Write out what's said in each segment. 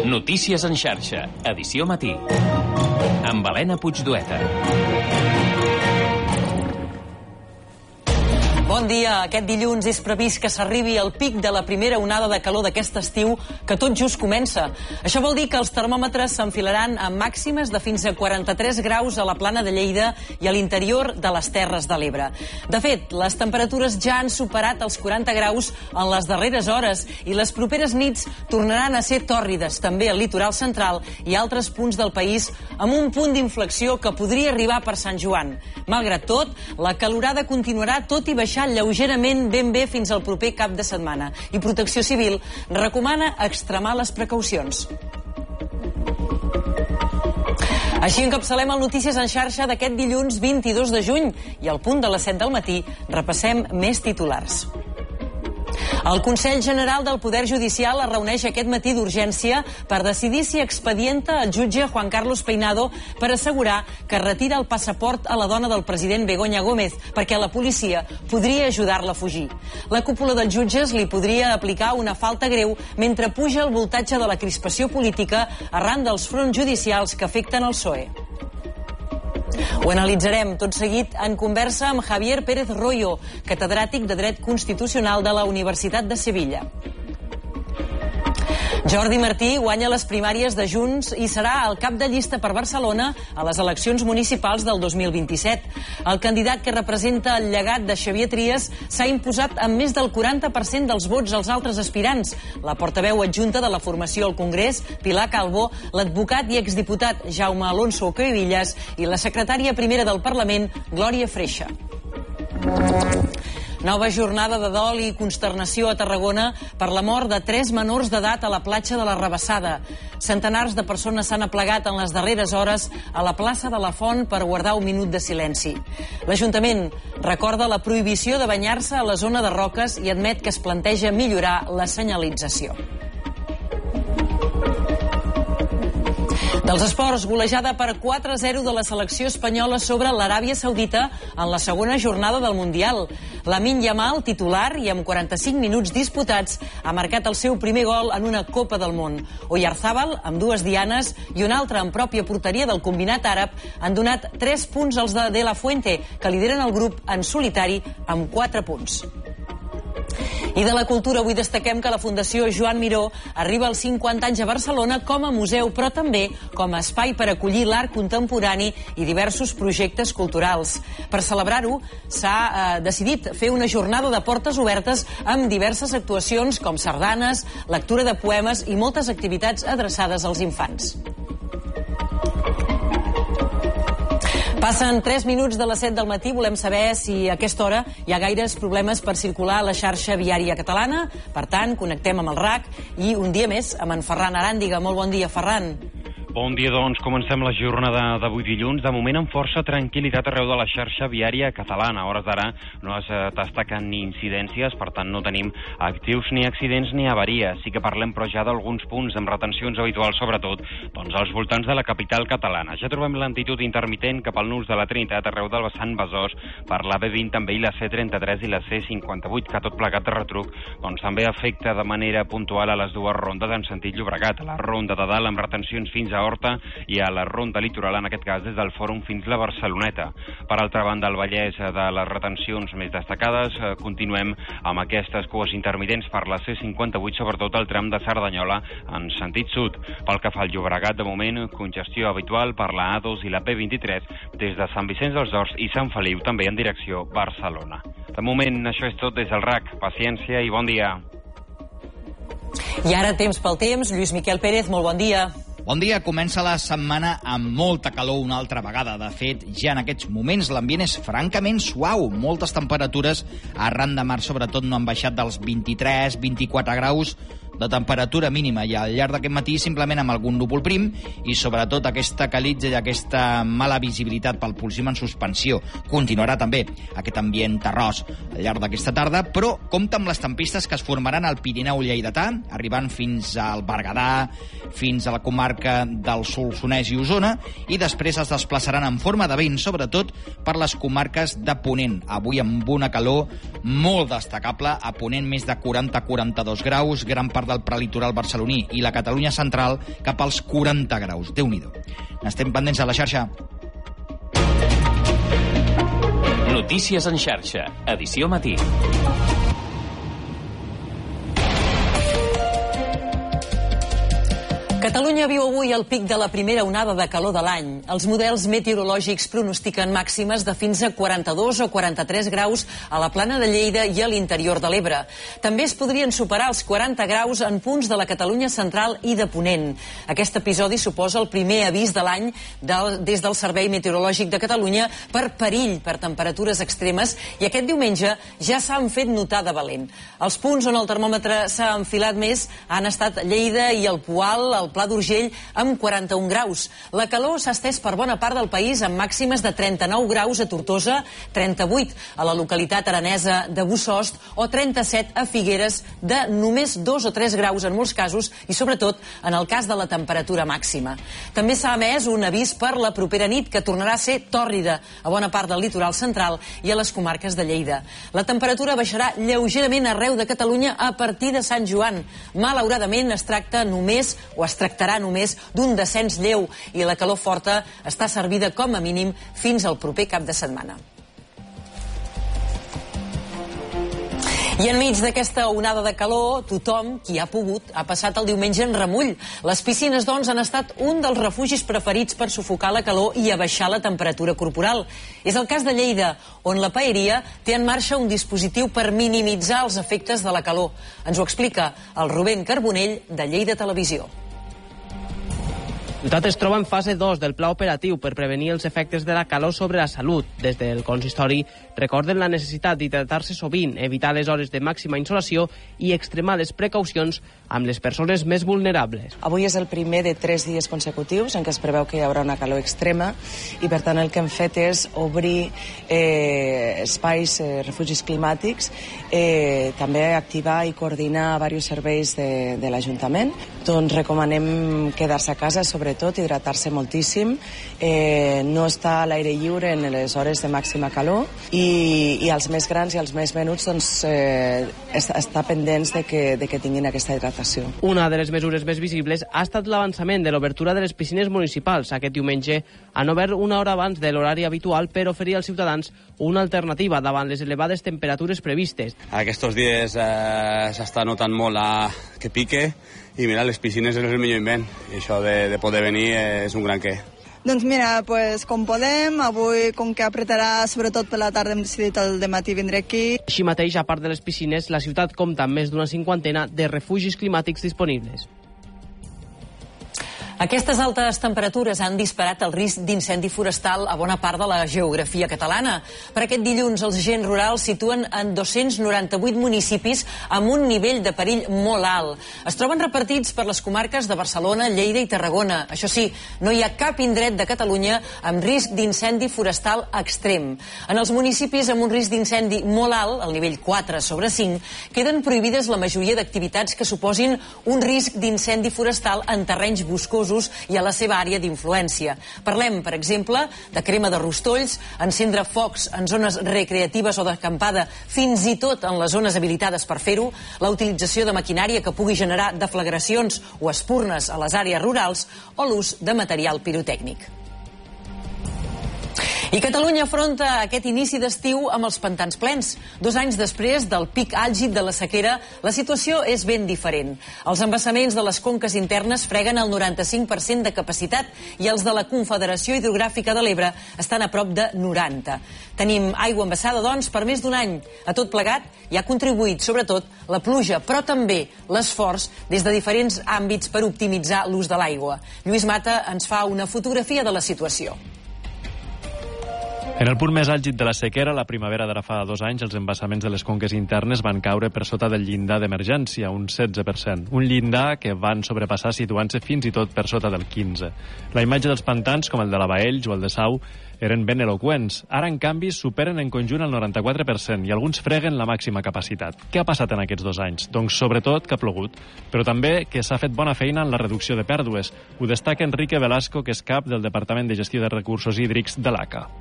Notícies en xarxa, edició matí. Amb Helena Puigdueta. Bon dia. Aquest dilluns és previst que s'arribi al pic de la primera onada de calor d'aquest estiu que tot just comença. Això vol dir que els termòmetres s'enfilaran a màximes de fins a 43 graus a la plana de Lleida i a l'interior de les Terres de l'Ebre. De fet, les temperatures ja han superat els 40 graus en les darreres hores i les properes nits tornaran a ser tòrrides també al litoral central i altres punts del país amb un punt d'inflexió que podria arribar per Sant Joan. Malgrat tot, la calorada continuarà tot i baixar lleugerament ben bé fins al proper cap de setmana i Protecció Civil recomana extremar les precaucions. Així encapçalem el Notícies en xarxa d'aquest dilluns 22 de juny i al punt de les 7 del matí repassem més titulars. El Consell General del Poder Judicial es reuneix aquest matí d'urgència per decidir si expedienta el jutge Juan Carlos Peinado per assegurar que retira el passaport a la dona del president Begoña Gómez perquè la policia podria ajudar-la a fugir. La cúpula dels jutges li podria aplicar una falta greu mentre puja el voltatge de la crispació política arran dels fronts judicials que afecten el PSOE. Ho analitzarem tot seguit en conversa amb Javier Pérez Royo, catedràtic de Dret Constitucional de la Universitat de Sevilla. Jordi Martí guanya les primàries de Junts i serà el cap de llista per Barcelona a les eleccions municipals del 2027. El candidat que representa el llegat de Xavier Trias s'ha imposat amb més del 40% dels vots als altres aspirants. La portaveu adjunta de la formació al Congrés, Pilar Calvo, l'advocat i exdiputat Jaume Alonso Cuevillas i la secretària primera del Parlament, Glòria Freixa. Nova jornada de dol i consternació a Tarragona per la mort de 3 menors d'edat a la platja de la Rabassada. Centenars de persones s'han aplegat en les darreres hores a la plaça de la Font per guardar un minut de silenci. L'Ajuntament recorda la prohibició de banyar-se a la zona de roques i admet que es planteja millorar la senyalització. Dels esports, golejada per 4-0 de la selecció espanyola sobre l'Aràbia Saudita en la segona jornada del Mundial. Lamine Yamal, titular i amb 45 minuts disputats, ha marcat el seu primer gol en una Copa del Món. Oyarzábal, amb 2 dianes, i un altre en pròpia porteria del combinat àrab, han donat 3 punts als de La Fuente, que lideren el grup en solitari amb 4 punts. I de la cultura avui destaquem que la Fundació Joan Miró arriba als 50 anys a Barcelona com a museu, però també com a espai per acollir l'art contemporani i diversos projectes culturals. Per celebrar-ho, s'ha decidit fer una jornada de portes obertes amb diverses actuacions com sardanes, lectura de poemes i moltes activitats adreçades als infants. Passen 3 minuts de les 7 del matí. Volem saber si a aquesta hora hi ha gaires problemes per circular a la xarxa viària catalana. Per tant, connectem amb el RAC i un dia més amb en Ferran Aràndiga. Molt bon dia, Ferran. Bon dia, doncs. Comencem la jornada d'avui dilluns. De moment amb força tranquil·litat arreu de la xarxa viària catalana. A hores d'ara no es destaquen ni incidències, per tant no tenim actius ni accidents ni avaries. Sí que parlem però ja d'alguns punts amb retencions habituals, sobretot doncs als voltants de la capital catalana. Ja trobem lentitud intermitent cap al nus de la Trinitat arreu del vessant Besòs per la B20 també i la C33 i la C58, que tot plegat de retruc doncs també afecta de manera puntual a les dues rondes en sentit Llobregat. A la ronda de dalt amb retencions fins a Horta i a la ronda litoral, en aquest cas des del Fòrum fins la Barceloneta. Per altra banda, al Vallès, de les retencions més destacades, continuem amb aquestes cues intermitents per la C58, sobretot al tram de Cerdanyola en sentit sud. Pel que fa al Llobregat, de moment, congestió habitual per la A2 i la P23 des de Sant Vicenç dels Horts i Sant Feliu, també en direcció Barcelona. De moment, això és tot des del RAC. Paciència i bon dia. I ara temps pel temps. Lluís Miquel Pérez, molt bon dia. Bon dia, comença la setmana amb molta calor una altra vegada. De fet, ja en aquests moments l'ambient és francament suau. Moltes temperatures arran de mar, sobretot, no han baixat dels 23-24 graus de temperatura mínima i al llarg d'aquest matí simplement amb algun núvol prim i sobretot aquesta calitja i aquesta mala visibilitat pel Polsim en suspensió. Continuarà també aquest ambient terrós al llarg d'aquesta tarda, però compta amb les tempistes que es formaran al Pirineu lleidatà, arribant fins al Berguedà, fins a la comarca del Solsonès i Osona, i després es desplaçaran en forma de vent, sobretot per les comarques de Ponent. Avui amb una calor molt destacable, a Ponent més de 40-42 graus, gran part del prelitoral barceloní i la Catalunya central cap als 40 graus. Déu-n'hi-do. N'estem pendents a la xarxa. Notícies en xarxa, edició matí. Catalunya viu avui el pic de la primera onada de calor de l'any. Els models meteorològics pronostiquen màximes de fins a 42 o 43 graus a la plana de Lleida i a l'interior de l'Ebre. També es podrien superar els 40 graus en punts de la Catalunya central i de Ponent. Aquest episodi suposa el primer avís de l'any des del Servei Meteorològic de Catalunya per perill per temperatures extremes i aquest diumenge ja s'han fet notar de valent. Els punts on el termòmetre s'ha enfilat més han estat Lleida i el Poal, el Pla d'Urgell, amb 41 graus. La calor s'ha estès per bona part del país amb màximes de 39 graus a Tortosa, 38 a la localitat aranesa de Bussost o 37 a Figueres, de només 2 o 3 graus en molts casos i sobretot en el cas de la temperatura màxima. També s'ha emès un avís per la propera nit que tornarà a ser tòrrida a bona part del litoral central i a les comarques de Lleida. La temperatura baixarà lleugerament arreu de Catalunya a partir de Sant Joan. Malauradament es tractarà només d'un descens lleu i la calor forta està servida com a mínim fins al proper cap de setmana. I enmig d'aquesta onada de calor, tothom, qui ha pogut, ha passat el diumenge en remull. Les piscines, doncs, han estat un dels refugis preferits per sufocar la calor i abaixar la temperatura corporal. És el cas de Lleida, on la paeria té en marxa un dispositiu per minimitzar els efectes de la calor. Ens ho explica el Rubén Carbonell, de Lleida Televisió. La ciutat es troba en fase 2 del pla operatiu per prevenir els efectes de la calor sobre la salut. Des del consistori recorden la necessitat d'hidratar-se sovint, evitar les hores de màxima insolació i extremar les precaucions amb les persones més vulnerables. Avui és el primer de 3 dies consecutius en què es preveu que hi haurà una calor extrema i per tant el que hem fet és obrir espais, refugis climàtics, també activar i coordinar diversos serveis de l'Ajuntament. Doncs recomanem quedar-se a casa, sobretot hidratar-se moltíssim, no estar a l'aire lliure en les hores de màxima calor i els més grans i els més menuts doncs, estar pendents de que tinguin aquesta hidratació. Una de les mesures més visibles ha estat l'avançament de l'obertura de les piscines municipals. Aquest diumenge han obert una hora abans de l'horari habitual per oferir als ciutadans una alternativa davant les elevades temperatures previstes. Aquests dies s'està notant molt que pique i mira, les piscines és el millor invent i això de poder venir és un gran què. Doncs mira, pues, com podem, avui com que apretarà sobretot per la tarda hem decidit el dematí vindre aquí. Així mateix, a part de les piscines, la ciutat compta amb més d'una 50 de refugis climàtics disponibles. Aquestes altes temperatures han disparat el risc d'incendi forestal a bona part de la geografia catalana. Per aquest dilluns, els agents rurals situen en 298 municipis amb un nivell de perill molt alt. Es troben repartits per les comarques de Barcelona, Lleida i Tarragona. Això sí, no hi ha cap indret de Catalunya amb risc d'incendi forestal extrem. En els municipis amb un risc d'incendi molt alt, el nivell 4/5, queden prohibides la majoria d'activitats que suposin un risc d'incendi forestal en terrenys boscosos i a la seva àrea d'influència. Parlem, per exemple, de crema de rostolls, encendre focs en zones recreatives o d'acampada, fins i tot en les zones habilitades per fer-ho, la utilització de maquinària que pugui generar deflagracions o espurnes a les àrees rurals o l'ús de material pirotècnic. I Catalunya afronta aquest inici d'estiu amb els pantans plens. 2 anys després del pic àlgid de la sequera, la situació és ben diferent. Els embassaments de les conques internes freguen el 95% de capacitat i els de la Confederació Hidrogràfica de l'Ebre estan a prop de 90. Tenim aigua embassada, doncs, per més d'un any. A tot plegat hi ha contribuït, sobretot, la pluja, però també l'esforç des de diferents àmbits per optimitzar l'ús de l'aigua. Lluís Mata ens fa una fotografia de la situació. En el punt més àlgid de la sequera, la primavera d'ara fa 2 anys, els embassaments de les conques internes van caure per sota del llindar d'emergència, un 16%. Un llindar que van sobrepassar situant-se fins i tot per sota del 15%. La imatge dels pantans, com el de la Baells o el de Sau, eren ben eloqüents. Ara, en canvi, superen en conjunt el 94% i alguns freguen la màxima capacitat. Què ha passat en aquests 2 anys? Doncs, sobretot, que ha plogut, però també que s'ha fet bona feina en la reducció de pèrdues. Ho destaca Enrique Velasco, que és cap del Departament de Gestió de Recursos Hídrics de l'ACA. Els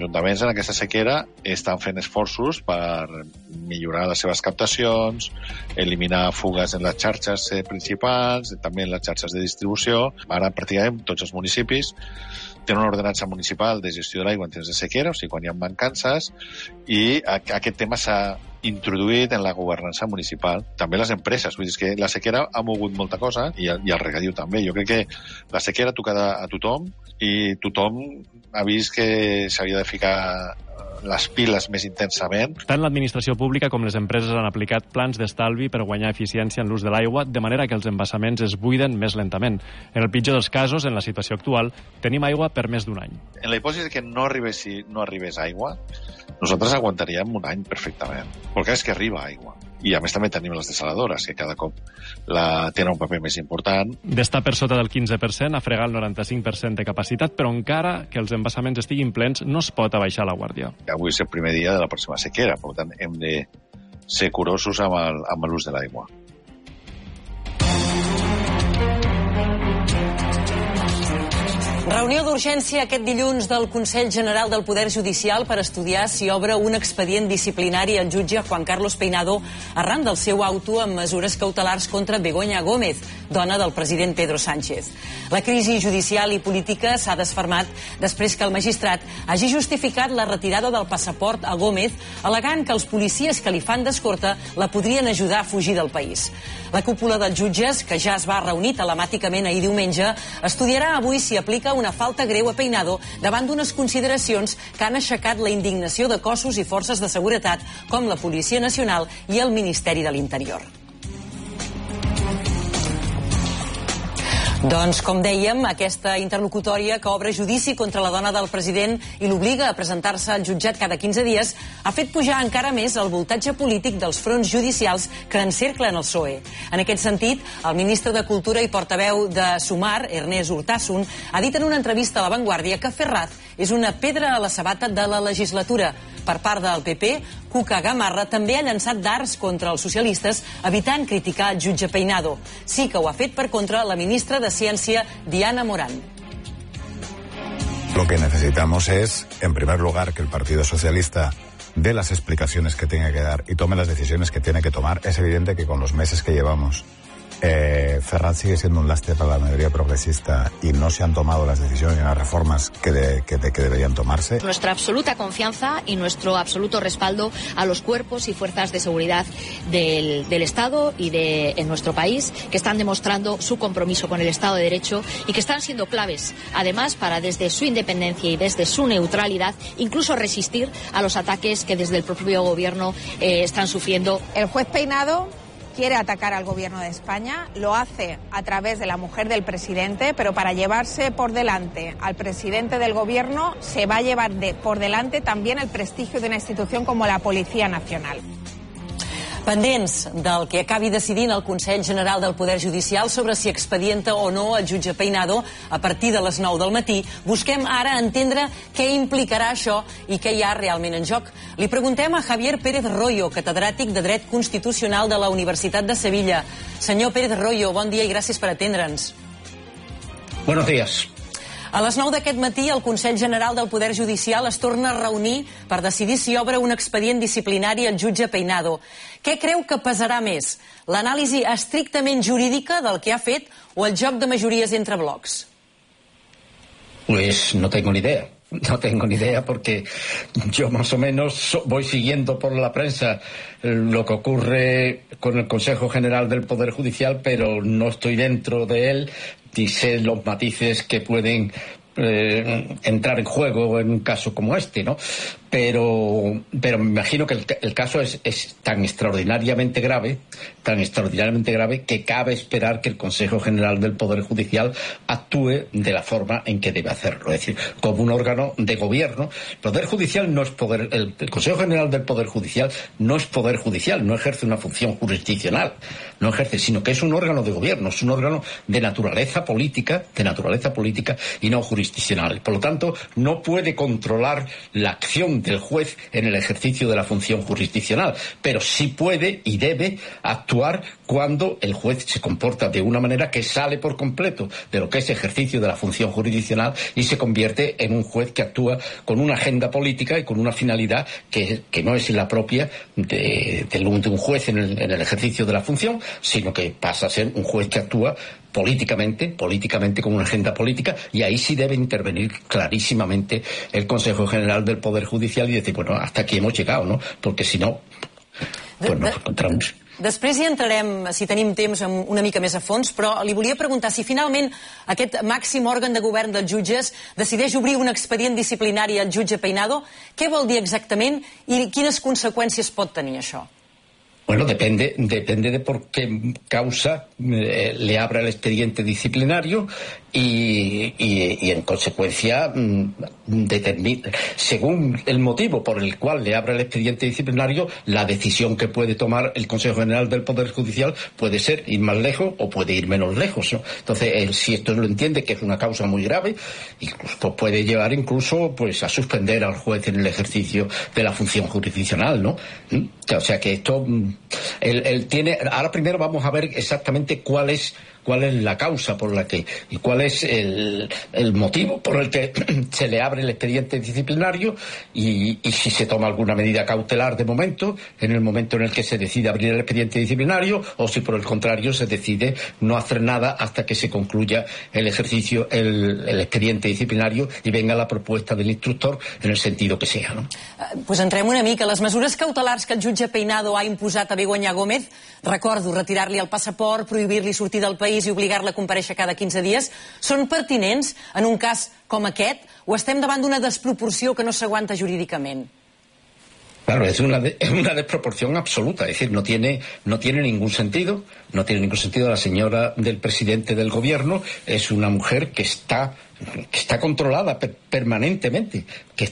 ajuntaments en aquesta sequera estan fent esforços per millorar les seves captacions, eliminar fugues en les xarxes principals, també en les xarxes de distribució. Ara pràcticament tots els municipis tenen una ordenança municipal de gestió de l'aigua en temps de sequera, o sigui, quan hi ha mancances, i aquest tema s'ha introduït en la governança municipal. També les empreses, vull dir que la sequera ha mogut molta cosa, i el regadiu també. Jo crec que la sequera ha tocat a tothom, i tothom ha vist que s'havia de ficar les piles més intensament. Tant l'administració pública com les empreses han aplicat plans d'estalvi per guanyar eficiència en l'ús de l'aigua, de manera que els embassaments es buiden més lentament. En el pitjor dels casos, en la situació actual, tenim aigua per més d'un any. En la hipòtesi que no arribés aigua, nosaltres aguantaríem un any perfectament. Perquè és que arriba aigua. I a més també tenim les desaladores, que cada cop tenen un paper més important. D'estar per sota del 15% a fregar el 95% de capacitat, però encara que els embassaments estiguin plens no es pot abaixar la guàrdia. Avui és el primer dia de la pròxima sequera, per tant hem de ser curosos amb l'ús de l'aigua. Reunió d'urgència aquest dilluns del Consell General del Poder Judicial per estudiar si obre un expedient disciplinari al jutge Juan Carlos Peinado arran del seu auto amb mesures cautelars contra Begoña Gómez, dona del president Pedro Sánchez. La crisi judicial i política s'ha desfermat després que el magistrat hagi justificat la retirada del passaport a Gómez, al·legant que els policies que li fan d'escorta la podrien ajudar a fugir del país. La cúpula dels jutges, que ja es va reunir telemàticament ahir diumenge, estudiarà avui si aplica una falta greu a Peinado davant d'unes consideracions que han aixecat la indignació de cossos i forces de seguretat com la Policia Nacional i el Ministeri de l'Interior. Doncs, com dèiem, aquesta interlocutòria que obre judici contra la dona del president i l'obliga a presentar-se al jutjat cada 15 dies ha fet pujar encara més el voltatge polític dels fronts judicials que encerclen el PSOE. En aquest sentit, el ministre de Cultura i portaveu de Sumar, Ernest Urtasun, ha dit en una entrevista a La Vanguardia que Ferraz és una pedra a la sabata de la legislatura. Per part del PP, Cuca Gamarra també ha llançat dards contra els socialistes, evitant criticar el jutge Peinado. Sí que ho ha fet per contra la ministra de Ciència, Diana Morán. Lo que necesitamos es, en primer lugar, que el Partido Socialista dé las explicaciones que tenga que dar y tome las decisiones que tiene que tomar. Es evidente que con los meses que llevamos, Ferraz sigue siendo un lastre para la mayoría progresista y no se han tomado las decisiones y las reformas que deberían tomarse. Nuestra absoluta confianza y nuestro absoluto respaldo a los cuerpos y fuerzas de seguridad del Estado y en nuestro país, que están demostrando su compromiso con el Estado de Derecho y que están siendo claves, además, para desde su independencia y desde su neutralidad, incluso resistir a los ataques que desde el propio gobierno están sufriendo. El juez Peinado quiere atacar al gobierno de España, lo hace a través de la mujer del presidente, pero para llevarse por delante al presidente del gobierno se va a llevar por delante también el prestigio de una institución como la Policía Nacional. Pendents del que acabi decidint el Consell General del Poder Judicial sobre si expedienta o no el jutge Peinado a partir de les 9 del matí, busquem ara entendre què implicarà això i què hi ha realment en joc. Li preguntem a Javier Pérez Royo, catedràtic de Dret Constitucional de la Universitat de Sevilla. Senyor Pérez Royo, bon dia i gràcies per atendre'ns. Buenos días. A les 9 d'aquest matí, el Consell General del Poder Judicial es torna a reunir per decidir si obre un expedient disciplinari al jutge Peinado. Què creu que pesarà més? L'anàlisi estrictament jurídica del que ha fet o el joc de majories entre blocs? Pues no tengo ni idea. No tengo ni idea porque yo más o menos voy siguiendo por la prensa lo que ocurre con el Consejo General del Poder Judicial, pero no estoy dentro de él ni sé los matices que pueden entrar en juego en un caso como este, ¿no? Pero me imagino que el caso es tan extraordinariamente grave que cabe esperar que el Consejo General del Poder Judicial actúe de la forma en que debe hacerlo, es decir, como un órgano de gobierno. El Poder Judicial no es poder, el Consejo General del Poder Judicial no es poder judicial, no ejerce una función jurisdiccional, no ejerce, sino que es un órgano de gobierno, es un órgano de naturaleza política y no jurisdiccional. Por lo tanto, no puede controlar la acción del juez en el ejercicio de la función jurisdiccional, pero sí puede y debe actuar cuando el juez se comporta de una manera que sale por completo de lo que es ejercicio de la función jurisdiccional y se convierte en un juez que actúa con una agenda política y con una finalidad que no es la propia de un juez en el ejercicio de la función, sino que pasa a ser un juez que actúa políticamente con una agenda política, y ahí sí debe intervenir clarísimamente el Consejo General del Poder Judicial y decir, bueno, hasta aquí hemos llegado, ¿no? Porque si no, pues nos encontramos. Després hi entrarem, si tenim temps, una mica més a fons, però li volia preguntar si finalment aquest màxim òrgan de govern dels jutges decideix obrir un expedient disciplinari al jutge Peinado, què vol dir exactament i quines conseqüències pot tenir això? Bueno, depende de por qué causa le abra el expediente disciplinario y en consecuencia según el motivo por el cual le abra el expediente disciplinario, la decisión que puede tomar el Consejo General del Poder Judicial puede ser ir más lejos o puede ir menos lejos, ¿no? Entonces, si esto lo entiende que es una causa muy grave, incluso, pues puede llevar incluso pues a suspender al juez en el ejercicio de la función jurisdiccional, ¿no? O sea que esto él tiene. Ahora primero vamos a ver exactamente cuál es la causa por la que y cuál es el motivo por el que se le abre el expediente disciplinario y si se toma alguna medida cautelar de momento, en el momento en el que se decide abrir el expediente disciplinario, o si por el contrario se decide no hacer nada hasta que se concluya el ejercicio, el expediente disciplinario y venga la propuesta del instructor en el sentido que sea, ¿no? Pues entrem una mica. Les mesures cautelars que el jutge Peinado ha imposat a Begoña Gómez, recordo, retirar-li el passaport, prohibir-li sortir del país i obligar-la a comparèixer cada 15 dies, són pertinents en un cas com aquest o estem davant d'una desproporció que no s'aguanta jurídicament? Claro, es una desproporción absoluta, es decir, no tiene ningún sentido, La señora del presidente del gobierno es una mujer que está controlada permanentemente,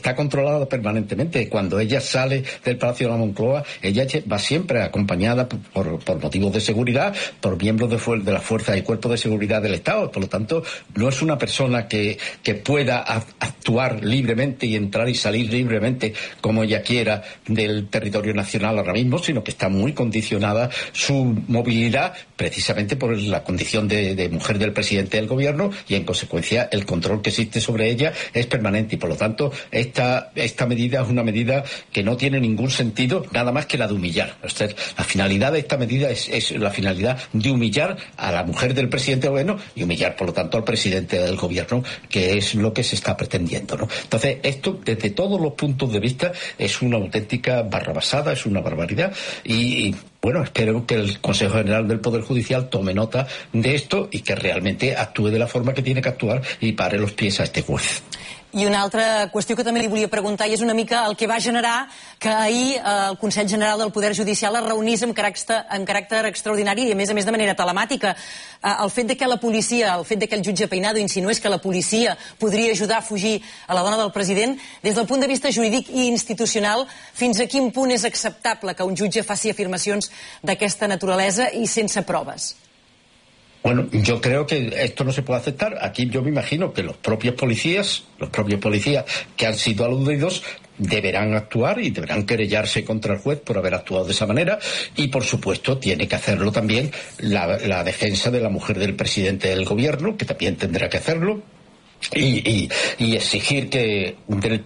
Cuando ella sale del Palacio de la Moncloa, ella va siempre acompañada por motivos de seguridad, por miembros de la fuerza y cuerpo de seguridad del Estado. Por lo tanto, no es una persona que pueda actuar libremente y entrar y salir libremente como ella quiera del territorio nacional ahora mismo, sino que está muy condicionada su movilidad precisamente por la condición de mujer del presidente del gobierno, y en consecuencia el control que existe sobre ella es permanente, y por lo tanto esta medida es una medida que no tiene ningún sentido, nada más que la de humillar. O sea, la finalidad de esta medida es la finalidad de humillar a la mujer del presidente del gobierno y humillar por lo tanto al presidente del gobierno, que es lo que se está pretendiendo, ¿no? Entonces esto desde todos los puntos de vista es una auténtica barrabasada, es una barbaridad, y bueno, espero que el Consejo General del Poder Judicial tome nota de esto y que realmente actúe de la forma que tiene que actuar y pare los pies a este juez. I una altra qüestió que també li volia preguntar, i és una mica el que va generar que ahir el Consell General del Poder Judicial es reunís amb caràcter extraordinari i, a més de manera telemàtica. El fet de que la policia, el fet de que el jutge Peinado insinués que la policia podria ajudar a fugir a la dona del president, des del punt de vista jurídic i institucional, fins a quin punt és acceptable que un jutge faci afirmacions d'aquesta naturalesa i sense proves? Bueno, yo creo que esto no se puede aceptar. Aquí yo me imagino que los propios policías que han sido aludidos deberán actuar y deberán querellarse contra el juez por haber actuado de esa manera, y por supuesto tiene que hacerlo también la defensa de la mujer del presidente del gobierno, que también tendrá que hacerlo. Y exigir que del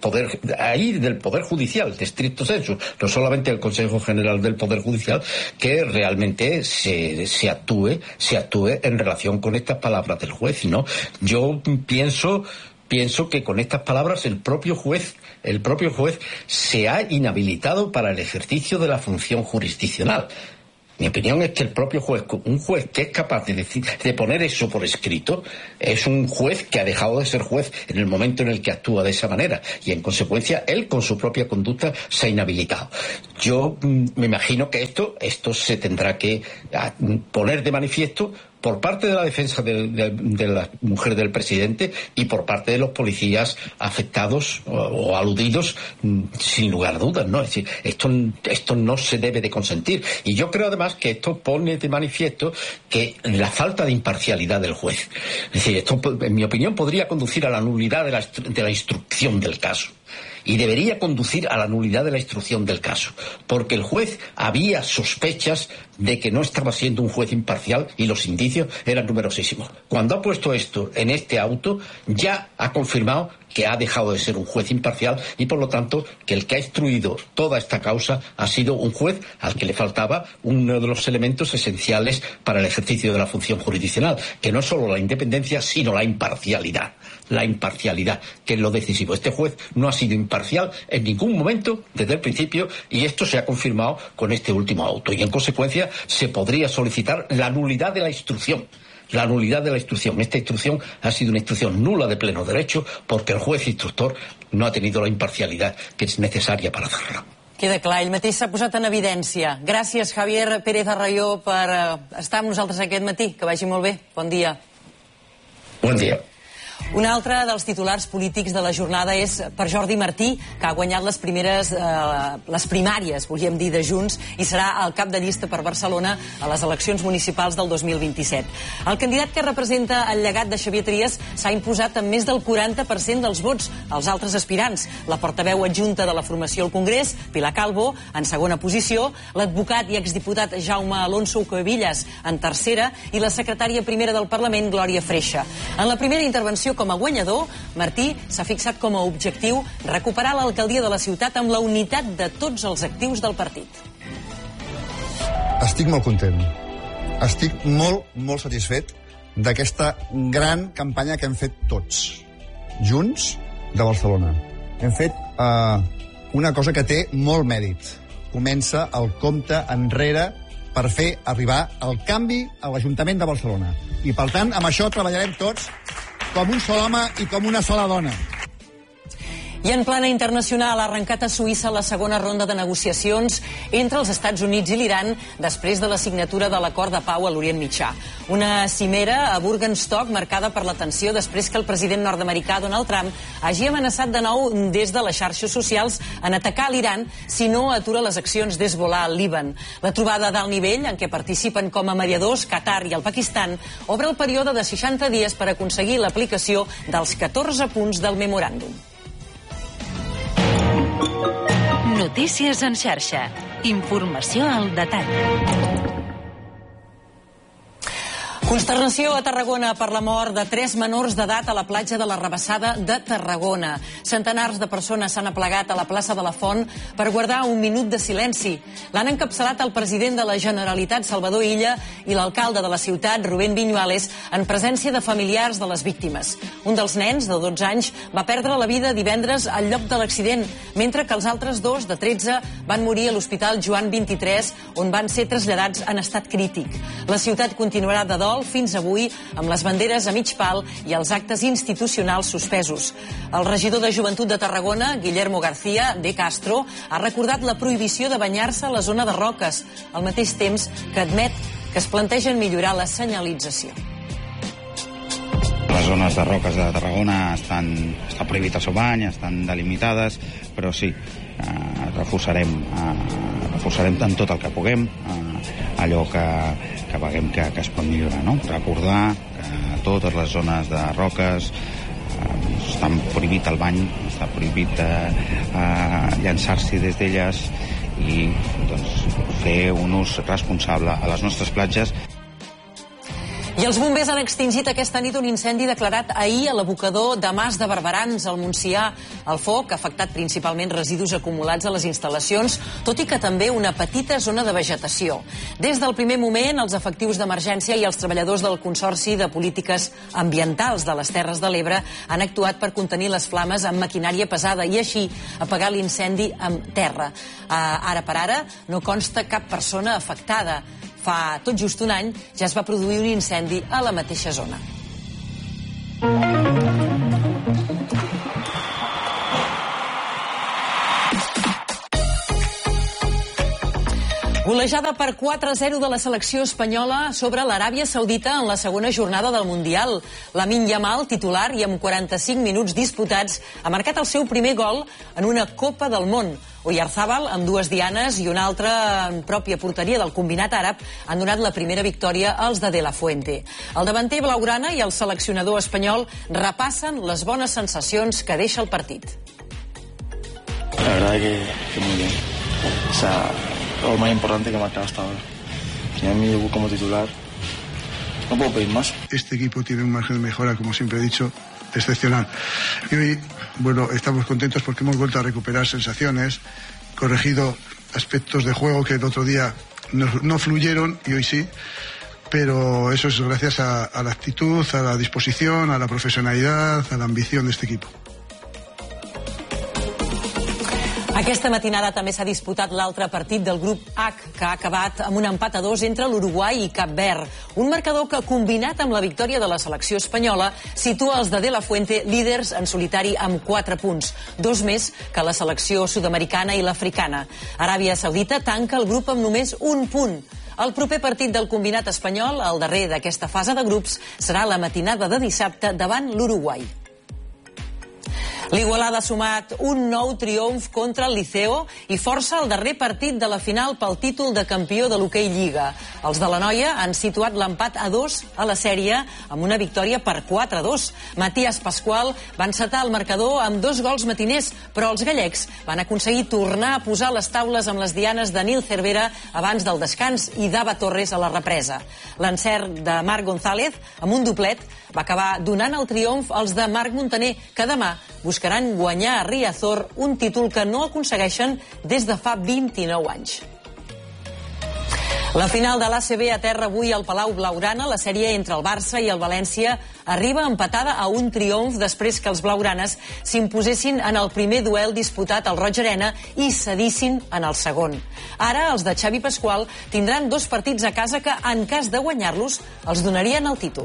Poder Judicial, de estricto sensu, no solamente el Consejo General del Poder Judicial, que realmente se actúe en relación con estas palabras del juez, ¿no? Yo pienso que con estas palabras el propio juez se ha inhabilitado para el ejercicio de la función jurisdiccional. Mi opinión es que el propio juez, un juez que es capaz de poner eso por escrito, es un juez que ha dejado de ser juez en el momento en el que actúa de esa manera, y en consecuencia él con su propia conducta se ha inhabilitado. Yo me imagino que esto se tendrá que poner de manifiesto por parte de la defensa de la mujer del presidente y por parte de los policías afectados o aludidos, sin lugar a dudas, ¿no? Es decir, esto no se debe de consentir. Y yo creo además que esto pone de manifiesto que la falta de imparcialidad del juez. Es decir, esto, en mi opinión, podría conducir a la nulidad de la instrucción del caso. y debería conducir a la nulidad de la instrucción del caso, porque el juez había sospechas de que no estaba siendo un juez imparcial y los indicios eran numerosísimos. Cuando ha puesto esto en este auto, ya ha confirmado que ha dejado de ser un juez imparcial y, por lo tanto, que el que ha instruido toda esta causa ha sido un juez al que le faltaba uno de los elementos esenciales para el ejercicio de la función jurisdiccional, que no es solo la independencia, sino la imparcialidad. La imparcialidad, que es lo decisivo. Este juez no ha sido imparcial en ningún momento desde el principio y esto se ha confirmado con este último auto. Y, en consecuencia, se podría solicitar la nulidad de la instrucción. La nulidad de la instrucción. Esta instrucción ha sido una instrucción nula de pleno derecho porque el juez instructor no ha tenido la imparcialidad que es necesaria para hacerla. Queda clar, ell mateix s'ha posat en evidència. Gràcies, Javier Pérez Arroyo, per estar amb nosaltres aquest matí. Que vagi molt bé. Bon dia. Bon dia. Un altre dels titulars polítics de la jornada és per Jordi Martí, que ha guanyat les primàries, volíem dir, de Junts, i serà el cap de llista per Barcelona a les eleccions municipals del 2027. El candidat que representa el llegat de Xavier Trias s'ha imposat amb més del 40% dels vots als altres aspirants. La portaveu adjunta de la formació al Congrés, Pilar Calvo, en segona posició, l'advocat i exdiputat Jaume Alonso Cuevillas en tercera i la secretària primera del Parlament, Glòria Freixa. En la primera intervenció com a guanyador, Martí s'ha fixat com a objectiu recuperar l'alcaldia de la ciutat amb la unitat de tots els actius del partit. Estic molt content. Estic molt satisfet d'aquesta gran campanya que hem fet tots, junts, de Barcelona. Hem fet una cosa que té molt mèrit. Comença el compte enrere per fer arribar el canvi a l'Ajuntament de Barcelona. I, per tant, amb això treballarem tots com un sol home i com una sola dona. I en plana internacional ha arrencat a Suïssa la segona ronda de negociacions entre els Estats Units i l'Iran després de la signatura de l'acord de pau a l'Orient Mitjà. Una cimera a Burgenstock marcada per la tensió després que el president nord-americà Donald Trump hagi amenaçat de nou des de les xarxes socials en atacar l'Iran si no atura les accions d'Hezbollah al Líban. La trobada d'alt nivell, en què participen com a mediadors Qatar i el Pakistan, obre el període de 60 dies per aconseguir l'aplicació dels 14 punts del memoràndum. Notícies en xarxa. Informació al detall. Consternació a Tarragona per la mort de 3 menors d'edat a la platja de la Rabassada de Tarragona. Centenars de persones s'han aplegat a la plaça de la Font per guardar un minut de silenci. L'han encapçalat el president de la Generalitat, Salvador Illa, i l'alcalde de la ciutat, Rubén Viñuales, en presència de familiars de les víctimes. Un dels nens, de 12 anys, va perdre la vida divendres al lloc de l'accident, mentre que els altres 2, de 13, van morir a l'Hospital Joan 23, on van ser traslladats en estat crític. La ciutat continuarà de dol fins avui amb les banderes a mig pal i els actes institucionals suspesos. El regidor de Joventut de Tarragona, Guillermo García de Castro, ha recordat la prohibició de banyar-se a la zona de roques, al mateix temps que admet que es plantegen millorar la senyalització. Les zones de roques de Tarragona està prohibit el seu bany, estan delimitades, però sí, reforçarem en tot el que puguem allò que veiem que es pot millorar, no? Recordar que totes les zones de roques estan prohibit el bany, està prohibit llançar-s'hi des d'elles i fer un ús responsable a les nostres platges. I els bombers han extingit aquesta nit un incendi declarat ahir a l'abocador de Mas de Barberans, al Montsià. El foc ha afectat principalment residus acumulats a les instal·lacions, tot i que també una petita zona de vegetació. Des del primer moment, els efectius d'emergència i els treballadors del Consorci de Polítiques Ambientals de les Terres de l'Ebre han actuat per contenir les flames amb maquinària pesada i així apagar l'incendi amb terra. Ara per ara no consta cap persona afectada. Fa tot just un any ja es va produir un incendi a la mateixa zona. Golejada per 4-0 de la selecció espanyola sobre l'Aràbia Saudita en la segona jornada del Mundial. Lamine Yamal, titular i amb 45 minuts disputats, ha marcat el seu primer gol en una Copa del Món. Oyarzábal, amb 2 dianes i una altra en pròpia porteria del combinat àrab, han donat la primera victòria als de La Fuente. El davanter blaugrana i el seleccionador espanyol repassen les bones sensacions que deixa el partit. La verdad que muy bien. O sea, lo más importante que he marcado hasta ahora. Y a mi debut como titular, no puedo pedir más. Este equipo tiene un margen de mejora, como siempre he dicho, excepcional. Y hoy, bueno, estamos contentos porque hemos vuelto a recuperar sensaciones, corregido aspectos de juego que el otro día no fluyeron y hoy sí, pero eso es gracias a la actitud, a la disposición, a la profesionalidad, a la ambición de este equipo. Aquesta matinada també s'ha disputat l'altre partit del grup H, que ha acabat amb un empat a 2 entre l'Uruguai i Cap Verd. Un marcador que, combinat amb la victòria de la selecció espanyola, situa els de De La Fuente líders en solitari amb 4 punts, 2 més que la selecció sud-americana i l'africana. Aràbia Saudita tanca el grup amb només un punt. El proper partit del combinat espanyol, el darrer d'aquesta fase de grups, serà la matinada de dissabte davant l'Uruguai. L'Igualada ha sumat un nou triomf contra el Liceo i força el darrer partit de la final pel títol de campió de l'hoquei Lliga. Els de la Noia han situat l'empat a 2 a la sèrie amb una victòria per 4-2. Matías Pascual va encetar el marcador amb 2 gols matiners, però els gallecs van aconseguir tornar a posar les taules amb les dianes de Nil Cervera abans del descans i d'Ava Torres a la represa. L'encert de Marc González, amb un doblet, va acabar donant el triomf als de Marc Montaner, que demà buscaran guanyar a Riazor un títol que no aconsegueixen des de fa 29 anys. La final de l'ACB aterra avui al Palau Blaugrana. La sèrie entre el Barça i el València arriba empatada a un triomf després que els blaugranes s'imposessin en el primer duel disputat al Roig Arena i cedissin en el segon. Ara els de Xavi Pasqual tindran 2 partits a casa que, en cas de guanyar-los, els donarien el títol.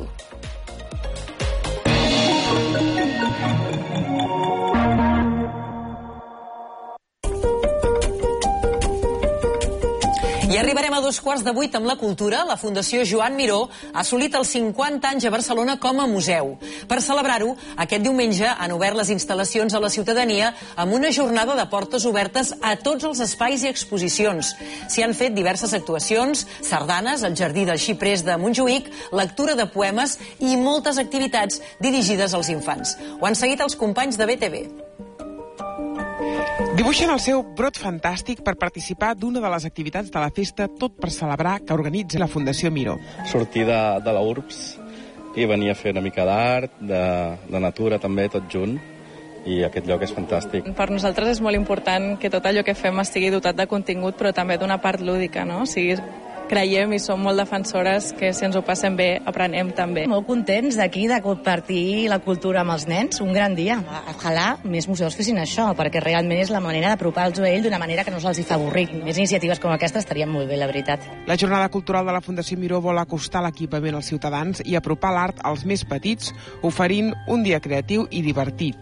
I arribarem a 7:15 amb la cultura. La Fundació Joan Miró ha assolit els 50 anys a Barcelona com a museu. Per celebrar-ho, aquest diumenge han obert les instal·lacions a la ciutadania amb una jornada de portes obertes a tots els espais i exposicions. S'hi han fet diverses actuacions, sardanes, el Jardí del Xiprers de Montjuïc, lectura de poemes i moltes activitats dirigides als infants. Ho han seguit els companys de BTV. Dibuixen el seu brot fantàstic per participar d'una de les activitats de la festa Tot per celebrar que organitza la Fundació Miró. Sortir de la URBS i venir a fer una mica d'art, de natura també, tot junt, i aquest lloc és fantàstic. Per nosaltres és molt important que tot allò que fem estigui dotat de contingut, però també d'una part lúdica, no? O sigui, creiem i som molt defensores que si ens ho passem bé, aprenem també. Molt contents d'aquí de compartir la cultura amb els nens, un gran dia. Ojalà més museus fessin això, perquè realment és la manera d'apropar-los a ell d'una manera que no se'ls fa avorrit. Més iniciatives com aquesta estarien molt bé, la veritat. La jornada cultural de la Fundació Miró vol acostar l'equipament als ciutadans i apropar l'art als més petits, oferint un dia creatiu i divertit.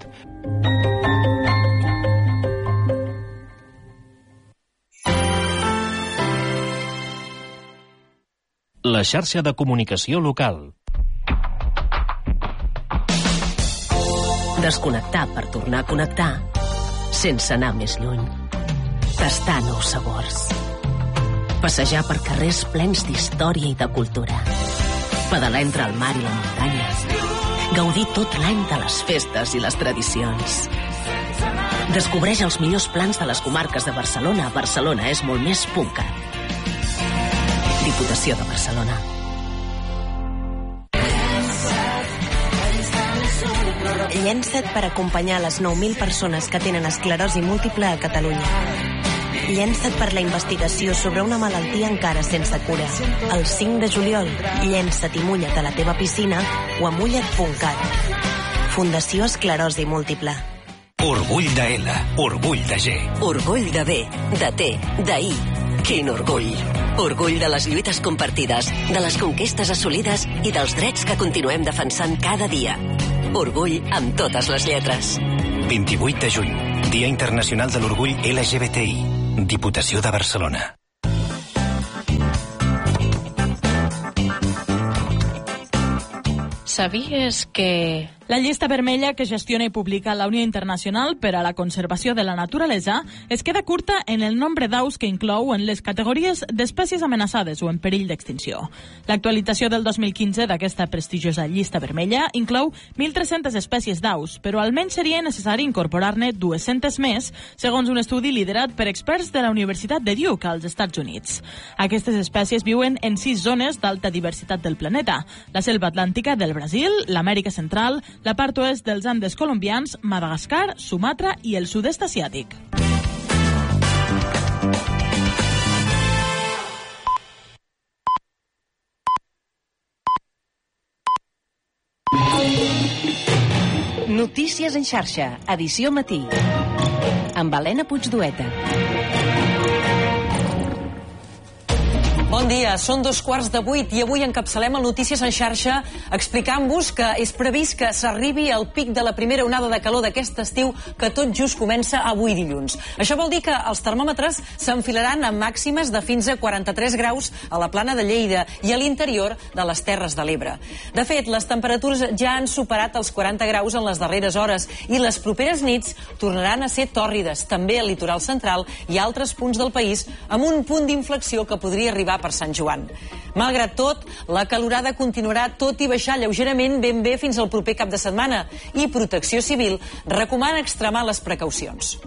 La xarxa de comunicació local. Desconnectar per tornar a connectar sense anar més lluny. Tastar nous sabors. Passejar per carrers plens d'història i de cultura. Pedalar entre el mar i la muntanya. Gaudir tot l'any de les festes i les tradicions. Descobreix els millors plans de les comarques de Barcelona. Barcelona és molt més .cat. Diputació de Barcelona. Llença't per acompanyar les 9.000 persones que tenen esclerosi múltiple a Catalunya. Llença't per la investigació sobre una malaltia encara sense cura. El 5 de juliol, llença't i mulla't a la teva piscina o a mulla't.cat. Fundació Esclerosi Múltiple. Orgull de L, orgull de G. Orgull de B, de T, de I. Quin orgull! Orgull de les lluites compartides, de les conquestes assolides i dels drets que continuem defensant cada dia. Orgull amb totes les lletres. 28 de juny, Dia Internacional de l'Orgull LGBTI. Diputació de Barcelona. ¿Sabías que La llista vermella que gestiona i publica la Unió Internacional per a la Conservació de la Naturalesa es queda curta en el nombre d'aus que inclou en les categories d'espècies amenaçades o en perill d'extinció. L'actualització del 2015 d'aquesta prestigiosa llista vermella inclou 1.300 espècies d'aus, però almenys seria necessari incorporar-ne 200 més, segons un estudi liderat per experts de la Universitat de Duke, als Estats Units. Aquestes espècies viuen en 6 zones d'alta diversitat del planeta: la selva atlàntica del Brasil, l'Amèrica Central, la part oest dels Andes colombians, Madagascar, Sumatra i el sud-est asiàtic. Notícies en xarxa, edició matí, amb Helena Puigdueta. Bon dia, són 7:15 i avui encapçalem el Notícies en xarxa explicant-vos que és previst que s'arribi al pic de la primera onada de calor d'aquest estiu que tot just comença avui dilluns. Això vol dir que els termòmetres s'enfilaran amb màximes de fins a 43 graus a la plana de Lleida i a l'interior de les Terres de l'Ebre. De fet, les temperatures ja han superat els 40 graus en les darreres hores i les properes nits tornaran a ser tòrrides, també al litoral central i a altres punts del país, amb un punt d'inflexió que podria arribar per Sant Joan. Malgrat tot, la calorada continuarà tot i baixar lleugerament ben bé fins al proper cap de setmana i Protecció Civil recomana extremar les precaucions.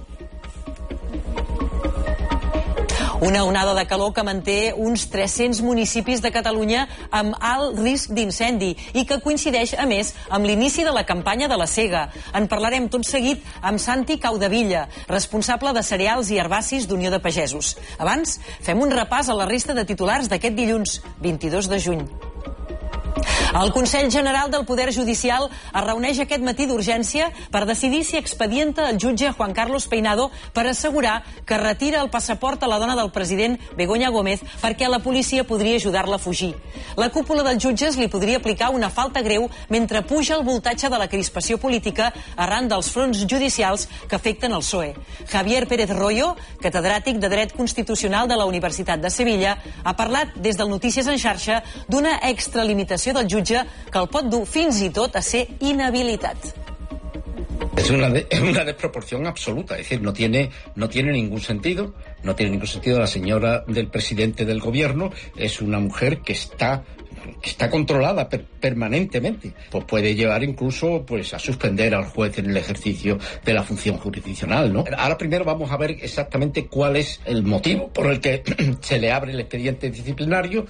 Una onada de calor que manté uns 300 municipis de Catalunya amb alt risc d'incendi i que coincideix, a més, amb l'inici de la campanya de la sega. En parlarem tot seguit amb Santi Caudevilla, responsable de cereals i herbacis d'Unió de Pagesos. Abans, fem un repàs a la resta de titulars d'aquest dilluns, 22 de juny. El Consell General del Poder Judicial es reuneix aquest matí d'urgència per decidir si expedienta el jutge Juan Carlos Peinado per assegurar que retira el passaport a la dona del president Begoña Gómez perquè la policia podria ajudar-la a fugir. La cúpula dels jutges li podria aplicar una falta greu mentre puja el voltatge de la crispació política arran dels fronts judicials que afecten el PSOE. Javier Pérez Royo, catedràtic de Dret Constitucional de la Universitat de Sevilla, ha parlat des del Notícies en xarxa d'una extralimitació del jutge que el pot dur fins i tot a ser inhabilitat. Es una desproporción absoluta, es decir, no tiene ningún sentido. No tiene ningún sentido. La señora del presidente del gobierno es una mujer que está controlada permanentemente, pues puede llevar incluso a suspender al juez en el ejercicio de la función jurisdiccional, ¿no? Ahora primero vamos a ver exactamente cuál es el motivo por el que se le abre el expediente disciplinario.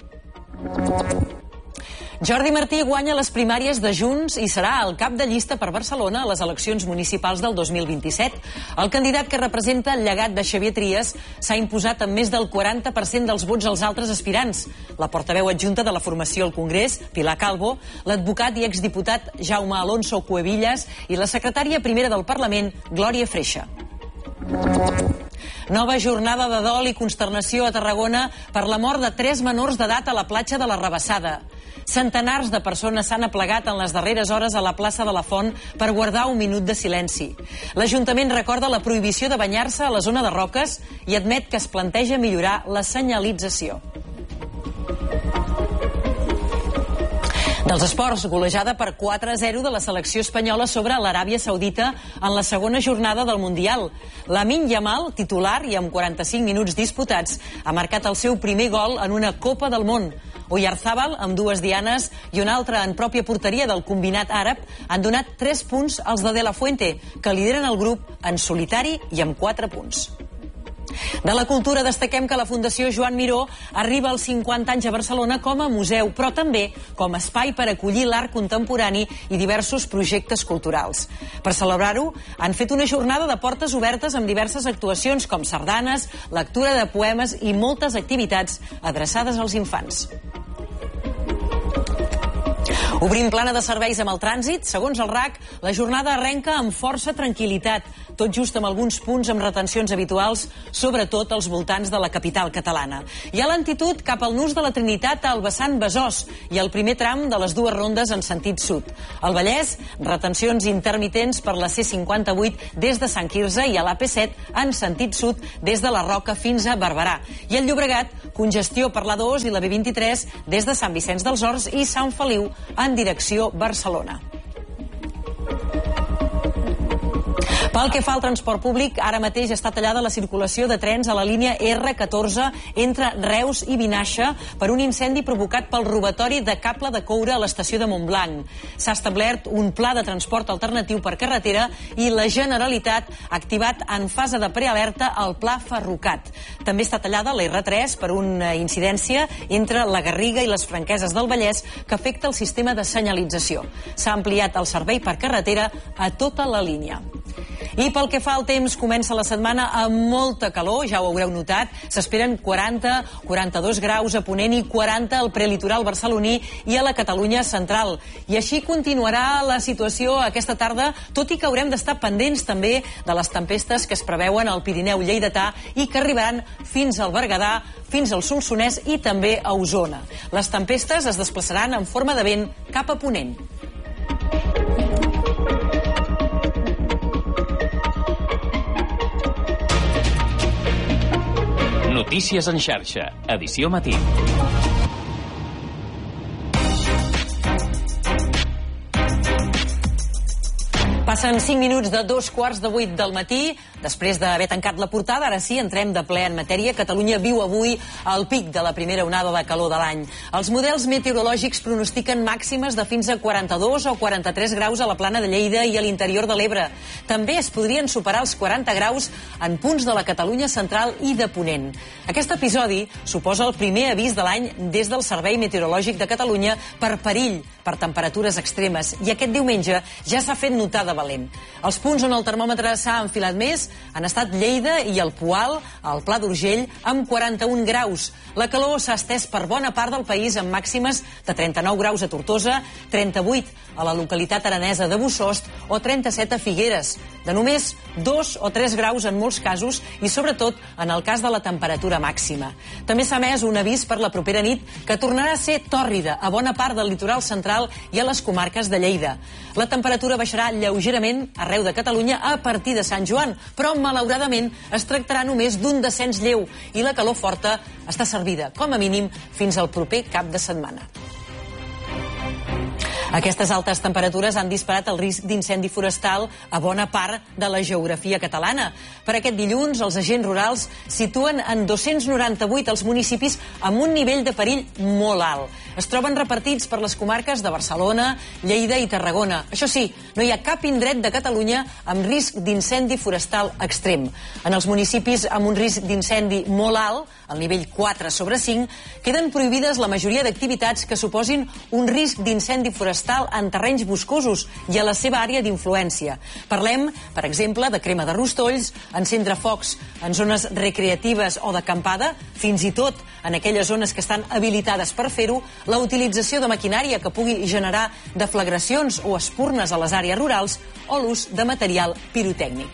Jordi Martí guanya les primàries de Junts i serà el cap de llista per Barcelona a les eleccions municipals del 2027. El candidat que representa el llegat de Xavier Trias s'ha imposat amb més del 40% dels vots als altres aspirants. La portaveu adjunta de la formació al Congrés, Pilar Calvo, l'advocat i exdiputat Jaume Alonso Cuevillas i la secretària primera del Parlament, Glòria Freixa. Nova jornada de dol i consternació a Tarragona per la mort de 3 menors d'edat a la platja de la Rabassada. Centenars de persones s'han aplegat en les darreres hores a la plaça de la Font per guardar un minut de silenci. L'Ajuntament recorda la prohibició de banyar-se a la zona de roques i admet que es planteja millorar la senyalització. Dels esports, golejada per 4-0 de la selecció espanyola sobre l'Aràbia Saudita en la segona jornada del Mundial. Lamine Yamal, titular i amb 45 minuts disputats, ha marcat el seu primer gol en una Copa del Món. Oyarzábal, amb 2 dianes i una altra en pròpia porteria del combinat àrab, han donat 3 punts als de la Fuente, que lideren el grup en solitari i amb 4 punts. De la cultura destaquem que la Fundació Joan Miró arriba als 50 anys a Barcelona com a museu, però també com a espai per acollir l'art contemporani i diversos projectes culturals. Per celebrar-ho, han fet una jornada de portes obertes amb diverses actuacions com sardanes, lectura de poemes i moltes activitats adreçades als infants. Obrim plana de serveis amb el trànsit. Segons el RAC, la jornada arrenca amb força tranquil·litat, tot just amb alguns punts amb retencions habituals, sobretot als voltants de la capital catalana. Hi ha lentitud cap al nus de la Trinitat al vessant Besòs i el primer tram de les 2 rondes en sentit sud. Al Vallès, retencions intermitents per la C58 des de Sant Quirze i a l'AP7 en sentit sud des de la Roca fins a Barberà. I al Llobregat, congestió per l'A2 i la B23 des de Sant Vicenç dels Horts i Sant Feliu en direcció Barcelona. Pel que fa al transport públic, ara mateix està tallada la circulació de trens a la línia R14 entre Reus i Vinaixa per un incendi provocat pel robatori de cable de coure a l'estació de Montblanc. S'ha establert un pla de transport alternatiu per carretera i la Generalitat ha activat en fase de prealerta el pla Ferrocat. També està tallada la R3 per una incidència entre la Garriga i les Franqueses del Vallès que afecta el sistema de senyalització. S'ha ampliat el servei per carretera a tota la línia. I pel que fa al temps, comença la setmana amb molta calor, ja ho haureu notat. S'esperen 40-42 graus a Ponent i 40 al prelitoral barceloní i a la Catalunya central. I així continuarà la situació aquesta tarda, tot i que haurem d'estar pendents també de les tempestes que es preveuen al Pirineu lleidatà i que arribaran fins al Berguedà, fins al Solsonès i també a Osona. Les tempestes es desplaçaran en forma de vent cap a Ponent. Notícies en xarxa, edició matí. Passen 5 minuts de 2:15 del matí. Després d'haver tancat la portada, ara sí, entrem de ple en matèria. Catalunya viu avui el pic de la primera onada de calor de l'any. Els models meteorològics pronostiquen màximes de fins a 42 o 43 graus a la plana de Lleida i a l'interior de l'Ebre. També es podrien superar els 40 graus en punts de la Catalunya central i de Ponent. Aquest episodi suposa el primer avís de l'any des del Servei Meteorològic de Catalunya per perill per temperatures extremes, i aquest diumenge ja s'ha fet notar de valent. Els punts on el termòmetre s'ha enfilat més han estat Lleida i el Poal, al Pla d'Urgell, amb 41 graus. La calor s'ha estès per bona part del país amb màximes de 39 graus a Tortosa, 38 a la localitat aranesa de Bussost o 37 a Figueres. De només 2 o 3 graus en molts casos i sobretot en el cas de la temperatura màxima. També s'ha emès un avís per la propera nit que tornarà a ser tòrrida a bona part del litoral central i a les comarques de Lleida. La temperatura baixarà lleugerament arreu de Catalunya a partir de Sant Joan, però malauradament es tractarà només d'un descens lleu i la calor forta està servida, com a mínim, fins al proper cap de setmana. Aquestes altes temperatures han disparat el risc d'incendi forestal a bona part de la geografia catalana. Per aquest dilluns, els agents rurals situen en 298 els municipis amb un nivell de perill molt alt. Es troben repartits per les comarques de Barcelona, Lleida i Tarragona. Això sí, no hi ha cap indret de Catalunya amb risc d'incendi forestal extrem. En els municipis amb un risc d'incendi molt alt, al nivell 4/5, queden prohibides la majoria d'activitats que suposin un risc d'incendi forestal en terrenys boscosos i a la seva àrea d'influència. Parlem, per exemple, de crema de rostolls, encendre focs en zones recreatives o d'acampada, fins i tot en aquelles zones que estan habilitades per fer-ho, la utilització de maquinària que pugui generar deflagracions o espurnes a les àrees rurals o l'ús de material pirotècnic.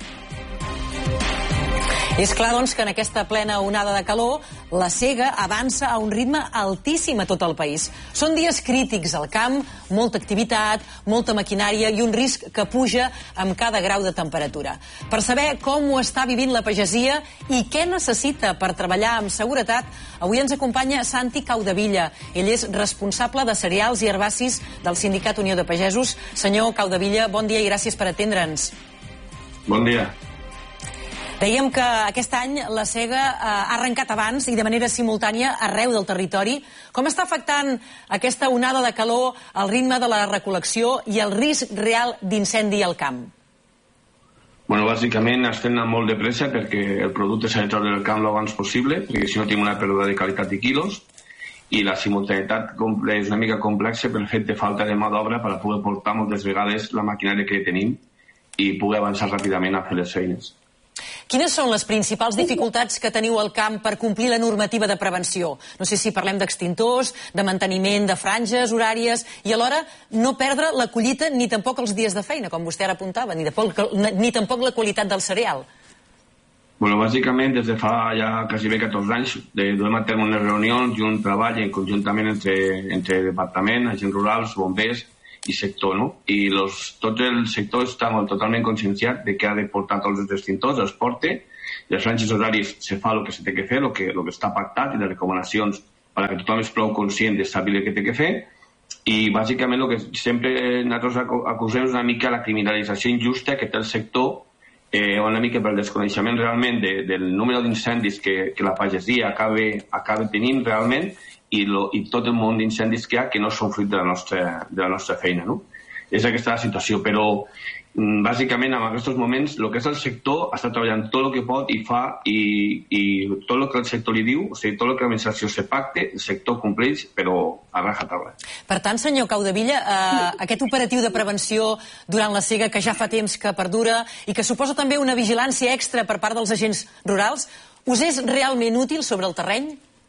És clar, doncs, que en aquesta plena onada de calor la sega avança a un ritme altíssim a tot el país. Són dies crítics al camp, molta activitat, molta maquinària i un risc que puja amb cada grau de temperatura. Per saber com ho està vivint la pagesia i què necessita per treballar amb seguretat, avui ens acompanya Santi Caudevilla. Ell és responsable de cereals i herbacis del Sindicat Unió de Pagesos. Senyor Caudevilla, bon dia i gràcies per atendre'ns. Bon dia. Dèiem que aquest any la sega ha arrencat abans i de manera simultània arreu del territori. Com està afectant aquesta onada de calor el ritme de la recol·lecció i el risc real d'incendi al camp? Bueno, bàsicament estem anant molt de pressa perquè el producte s'ha de treure del camp l'abans possible, perquè si no tenim una pèrdua de qualitat de quilos, i la simultaneïtat és una mica complexa pel fet de falta de mà d'obra per a poder portar moltes vegades la maquinària que tenim i poder avançar ràpidament a fer les feines. Quines són les principals dificultats que teniu al camp per complir la normativa de prevenció? No sé si parlem d'extintors, de manteniment de franges horàries i alhora no perdre la collita ni tampoc els dies de feina, com vostè ara apuntava, ni tampoc la qualitat del cereal. Bueno, bàsicament, des de fa ja quasi bé 14 anys, duem a terme unes reunions i un treball conjuntament entre departament, agents rurals, bombers i sector, no? I tot el sector està totalment conscienciat de que ha de portar tots els extintors, els porte, les franges horaris se fa el que se té que fer, el que està pactat i les recomanacions perquè tothom és prou conscient de saber el que té que fer, I bàsicament el que sempre nosaltres acusem és una mica la criminalització injusta que té el sector, una mica pel desconeixement realment del número d'incendis que la pagesia acaba tenint realment i tot el món d'incendis que hi ha que no són fruit de la nostra feina, no? És aquesta la situació, però bàsicament en aquests moments el que és el sector està treballant tot el que pot i fa i tot el que el sector li diu, o sigui, tot el que l'administració se pacte, el sector compleix, però a rajatabla. Per tant, senyor Caudevilla, aquest operatiu de prevenció durant la sega que ja fa temps que perdura i que suposa també una vigilància extra per part dels agents rurals, us és realment útil sobre el terreny?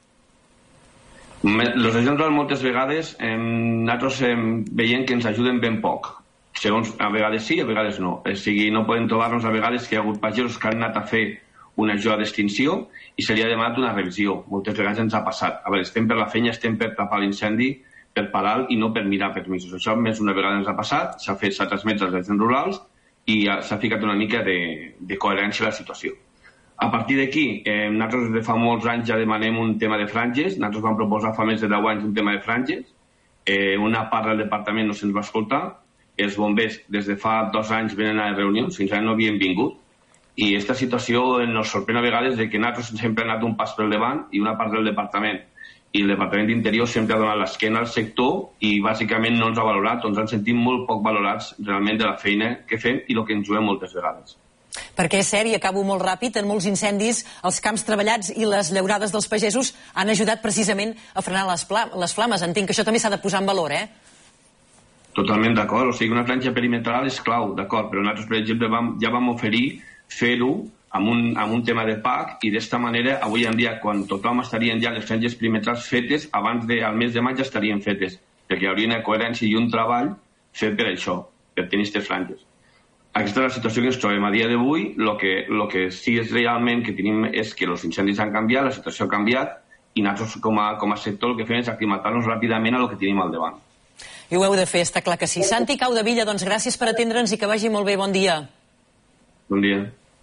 Els agents rurals moltes vegades nosaltres veiem que ens ajuden ben poc. Segons, a vegades sí, a vegades no. O sigui, no podem trobar-nos a vegades que hi ha hagut pagesos que han anat a fer una ajuda d'extinció i se li ha demanat una revisió. Moltes vegades ens ha passat. A veure, estem per la feina, estem per tapar l'incendi, per parar i no per mirar permisos. Això més una vegada ens ha passat, s'ha transmès als agents rurals i s'ha ficat una mica de coherència a la situació. A partir d'aquí, nosaltres des de fa molts anys ja demanem un tema de franges. Nosaltres vam proposar fa més de 10 anys un tema de franges. Una part del departament no se'ns va escoltar. Els bombers des de fa 2 anys venen a les reunions, fins ara no havien vingut, i aquesta situació ens sorprèn a vegades de que nosaltres sempre hem anat un pas pel davant i una part del departament i el Departament d'Interior sempre ha donat l'esquena al sector i bàsicament no ens ha valorat, ens han sentit molt poc valorats realment de la feina que fem i el que ens juguem moltes vegades. Perquè és cert, i acabo molt ràpid, en molts incendis els camps treballats i les llaurades dels pagesos han ajudat precisament a frenar les flames. Entenc que això també s'ha de posar en valor, Totalment d'acord, o sigui, una franja perimetral és clau, d'acord, però nosaltres, per exemple, ja vam oferir fer-ho amb un tema de PAC i d'esta manera, avui en dia, quan tothom estarien ja les franges perimetrals fetes, abans del mes de maig ja estarien fetes, perquè hi hauria una coherència i un treball fet per això, per tenir aquestes franges. Aquesta és la situació que ens trobem a dia d'avui, el que sí és realment que tenim és que els incendis han canviat, la situació ha canviat, i nosaltres com a sector el que fem és aclimatar-nos ràpidament a el que tenim al davant. I ho heu de fer, està clar que sí. Santi Caudevilla, doncs gràcies per atendre'ns i que vagi molt bé. Bon dia. Bon dia.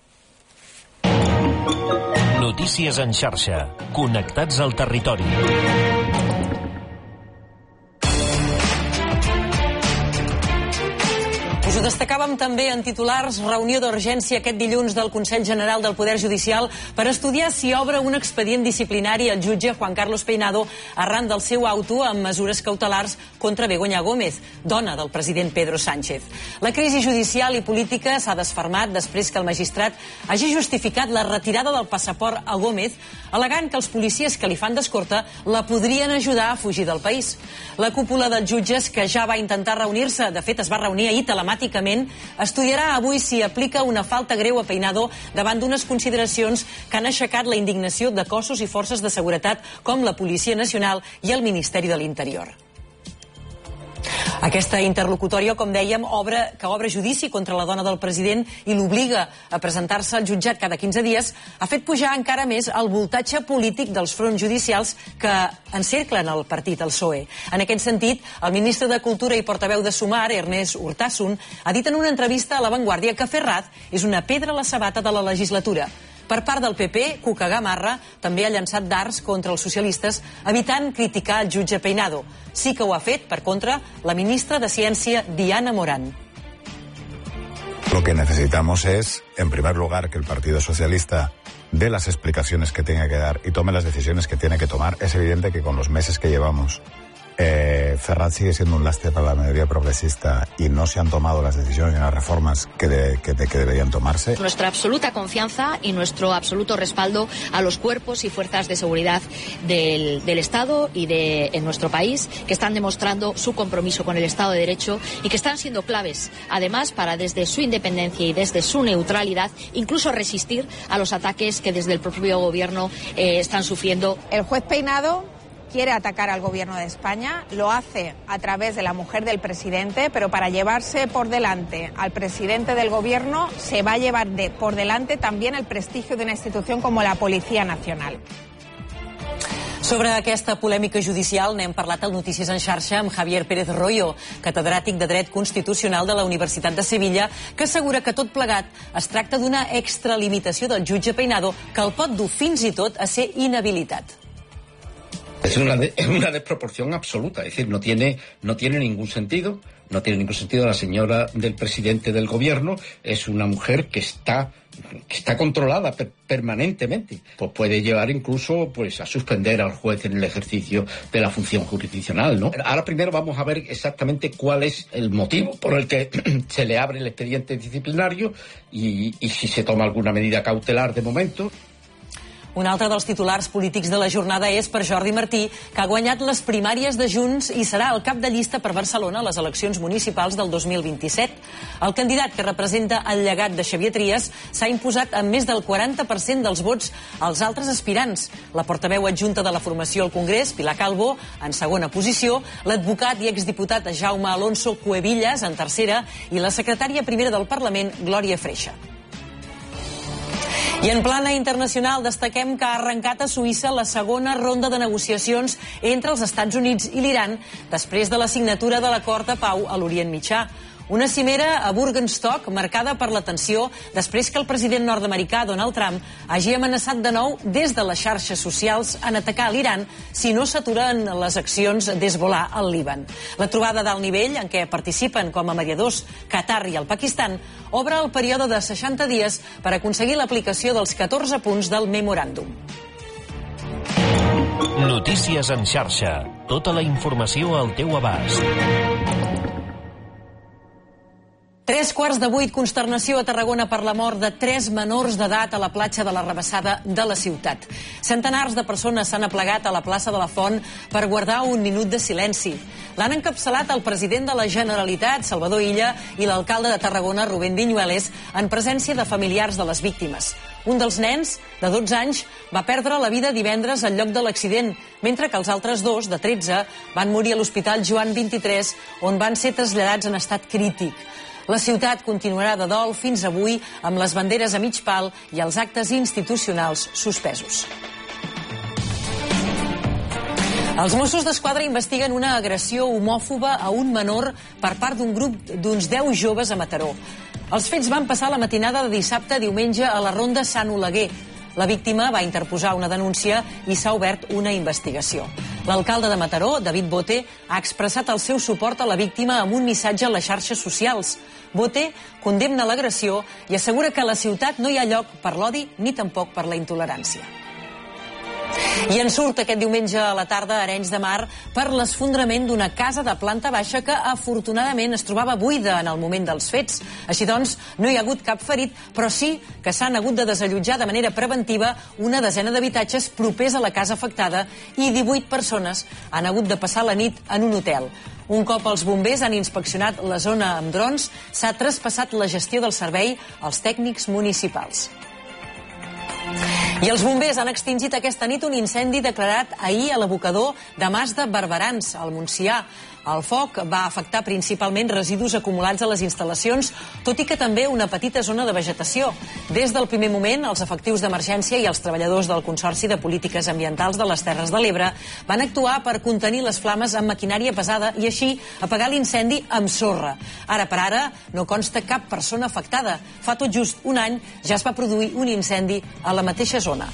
Notícies en xarxa. Connectats al territori. Us ho destacàvem també en titulars, reunió d'urgència aquest dilluns del Consell General del Poder Judicial per estudiar si obre un expedient disciplinari al jutge Juan Carlos Peinado arran del seu auto amb mesures cautelars contra Begoña Gómez, dona del president Pedro Sánchez. La crisi judicial i política s'ha desfermat després que el magistrat hagi justificat la retirada del passaport a Gómez, al·legant que els policies que li fan d'escorta la podrien ajudar a fugir del país. La cúpula dels jutges, que ja va intentar reunir-se, de fet es va reunir ahir telemàticament, estudiarà avui si aplica una falta greu a Peinado davant d'unes consideracions que han aixecat la indignació de cossos i forces de seguretat com la Policia Nacional i el Ministeri de l'Interior. Aquesta interlocutòria, com dèiem, obre judici contra la dona del president i l'obliga a presentar-se al jutjat cada 15 dies, ha fet pujar encara més el voltatge polític dels fronts judicials que encerclen el partit, el PSOE. En aquest sentit, el ministre de Cultura i portaveu de Sumar, Ernest Urtasun, ha dit en una entrevista a La Vanguardia que Ferraz és una pedra a la sabata de la legislatura. Per part del PP, Cuca Gamarra també ha llançat dards contra els socialistes, evitant criticar el jutge Peinado. Sí que ho ha fet, per contra, la ministra de Ciència, Diana Morán. Lo que necesitamos es, en primer lugar, que el Partido Socialista dé las explicaciones que tenga que dar y tome las decisiones que tiene que tomar. Es evidente que con los meses que llevamos, Ferraz sigue siendo un lastre para la mayoría progresista y no se han tomado las decisiones ni las reformas que deberían tomarse. Nuestra absoluta confianza y nuestro absoluto respaldo a los cuerpos y fuerzas de seguridad del Estado y en nuestro país, que están demostrando su compromiso con el Estado de Derecho y que están siendo claves, además, para desde su independencia y desde su neutralidad, incluso resistir a los ataques que desde el propio gobierno están sufriendo. El juez Peinado quiere atacar al gobierno de España, lo hace a través de la mujer del presidente, pero para llevarse por delante al presidente del gobierno se va a llevar por delante también el prestigio de una institución como la Policía Nacional. Sobre aquesta polèmica judicial n'hem parlat al Notícies en xarxa amb Javier Pérez Royo, catedràtic de Dret Constitucional de la Universitat de Sevilla, que assegura que tot plegat es tracta d'una extralimitació del jutge Peinado que el pot dur fins i tot a ser inhabilitat. Es una desproporción absoluta, es decir, no tiene ningún sentido. No tiene ningún sentido. La señora del presidente del gobierno es una mujer que está controlada permanentemente. Pues puede llevar incluso a suspender al juez en el ejercicio de la función jurisdiccional, ¿no? Ahora primero vamos a ver exactamente cuál es el motivo por el que se le abre el expediente disciplinario y si se toma alguna medida cautelar de momento. Un altre dels titulars polítics de la jornada és per Jordi Martí, que ha guanyat les primàries de Junts i serà el cap de llista per Barcelona a les eleccions municipals del 2027. El candidat que representa el llegat de Xavier Trias s'ha imposat amb més del 40% dels vots als altres aspirants. La portaveu adjunta de la formació al Congrés, Pilar Calvo, en segona posició, l'advocat i exdiputat Jaume Alonso Cuevillas, en tercera, i la secretària primera del Parlament, Glòria Freixa. I en plana internacional destaquem que ha arrencat a Suïssa la segona ronda de negociacions entre els Estats Units i l'Iran després de la signatura de l'acord de pau a l'Orient Mitjà. Una cimera a Burgenstock marcada per la tensió després que el president nord-americà Donald Trump hagi amenaçat de nou des de les xarxes socials en atacar l'Iran si no s'aturen les accions d'Hezbollah al Líban. La trobada d'alt nivell, en què participen com a mediadors Qatar i el Pakistan, obre el període de 60 dies per aconseguir l'aplicació dels 14 punts del memoràndum. Notícies en xarxa. Tota la informació al teu abast. 7:45, consternació a Tarragona per la mort de 3 menors d'edat a la platja de la Rabassada de la ciutat. Centenars de persones s'han aplegat a la plaça de la Font per guardar un minut de silenci. L'han encapçalat el president de la Generalitat, Salvador Illa, i l'alcalde de Tarragona, Rubén Viñuales, en presència de familiars de les víctimes. Un dels nens, de 12 anys, va perdre la vida divendres al lloc de l'accident, mentre que els altres dos, de 13, van morir a l'Hospital Joan 23, on van ser traslladats en estat crític. La ciutat continuarà de dol fins avui amb les banderes a mig pal i els actes institucionals suspesos. Els Mossos d'Esquadra investiguen una agressió homòfoba a un menor per part d'un grup d'uns 10 joves a Mataró. Els fets van passar la matinada de dissabte a diumenge a la ronda Sant Oleguer. La víctima va interposar una denúncia i s'ha obert una investigació. L'alcalde de Mataró, David Bote, ha expressat el seu suport a la víctima amb un missatge a les xarxes socials. Bote condemna l'agressió i assegura que a la ciutat no hi ha lloc per l'odi ni tampoc per la intolerància. I en surt aquest diumenge a la tarda a Arenys de Mar per l'esfondrament d'una casa de planta baixa que afortunadament es trobava buida en el moment dels fets. Així doncs, no hi ha hagut cap ferit, però sí que s'han hagut de desallotjar de manera preventiva una desena d'habitatges propers a la casa afectada i 18 persones han hagut de passar la nit en un hotel. Un cop els bombers han inspeccionat la zona amb drons, s'ha traspassat la gestió del servei als tècnics municipals. I els bombers han extingit aquesta nit un incendi declarat ahir a l'abocador de Mas de Barberans, al Montsià. El foc va afectar principalment residus acumulats a les instal·lacions, tot i que també una petita zona de vegetació. Des del primer moment, els efectius d'emergència i els treballadors del Consorci de Polítiques Ambientals de les Terres de l'Ebre van actuar per contenir les flames amb maquinària pesada i així apagar l'incendi amb sorra. Ara per ara no consta cap persona afectada. Fa tot just un any ja es va produir un incendi a la mateixa zona.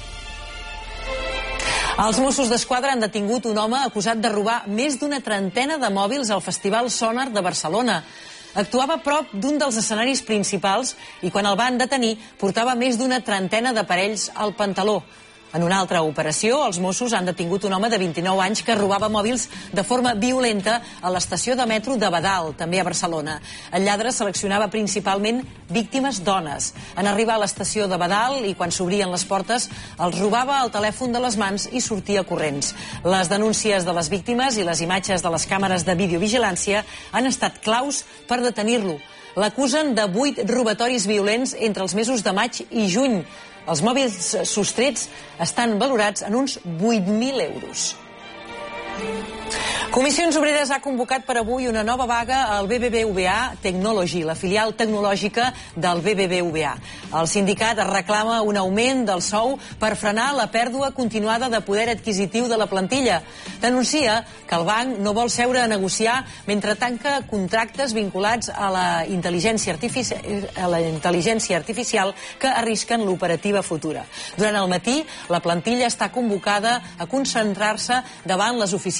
Els Mossos d'Esquadra han detingut un home acusat de robar més d'una trentena de mòbils al Festival Sonar de Barcelona. Actuava a prop d'un dels escenaris principals i quan el van detenir portava més d'una trentena d'aparells al pantaló. En una altra operació, els Mossos han detingut un home de 29 anys que robava mòbils de forma violenta a l'estació de metro de Badal, també a Barcelona. El lladre seleccionava principalment víctimes dones. En arribar a l'estació de Badal i quan s'obrien les portes, els robava el telèfon de les mans i sortia corrents. Les denúncies de les víctimes i les imatges de les càmeres de videovigilància han estat claus per detenir-lo. L'acusen de 8 robatoris violents entre els mesos de maig i juny. Els mòbils sostrets estan valorats en uns 8.000 euros. Comissions Obreres ha convocat per avui una nova vaga al BBVA Technology, la filial tecnològica del BBVA. El sindicat reclama un augment del sou per frenar la pèrdua continuada de poder adquisitiu de la plantilla. Denuncia que el banc no vol seure a negociar mentre tanca contractes vinculats a la intel·ligència artificial que arrisquen l'operativa futura. Durant el matí, la plantilla està convocada a concentrar-se davant les oficines